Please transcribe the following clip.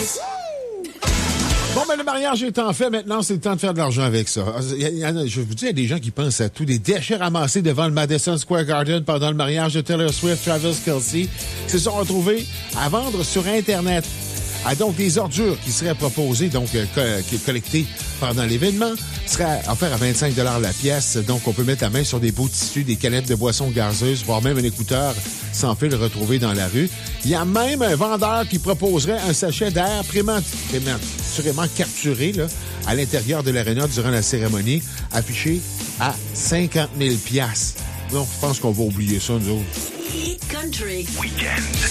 Bon, ben, le mariage étant fait, maintenant, c'est le temps de faire de l'argent avec ça. Je vous dis, il y a des gens qui pensent à tout. Des déchets ramassés devant le Madison Square Garden pendant le mariage de Taylor Swift, Travis Kelce, se sont retrouvés à vendre sur Internet. Ah, donc, des ordures qui seraient proposées, donc collectées pendant l'événement, seraient offertes à 25 $ la pièce. Donc, on peut mettre la main sur des bouts de tissu, des canettes de boissons gazeuses, voire même un écouteur sans fil retrouvé dans la rue. Il y a même un vendeur qui proposerait un sachet d'air prématurément capturé là, à l'intérieur de l'aréna durant la cérémonie, affiché à 50 000 $. Donc, je pense qu'on va oublier ça, nous autres. Hit Country. Weekend.